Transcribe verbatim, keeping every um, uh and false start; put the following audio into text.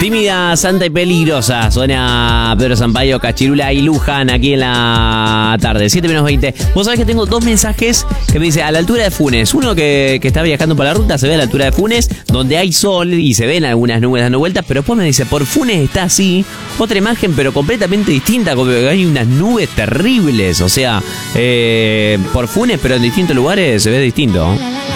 Tímida, santa y peligrosa. Suena Pedro Sampaio, Cachirula y Luján aquí en la tarde. siete menos veinte. Vos sabés que tengo dos mensajes que me dice a la altura de Funes. Uno que, que está viajando por la ruta, se ve a la altura de Funes, donde hay sol y se ven algunas nubes dando vueltas. Pero después me dice, por Funes está así. Otra imagen, pero completamente distinta. Como que hay unas nubes terribles. O sea, eh, por Funes, pero en distintos lugares se ve distinto.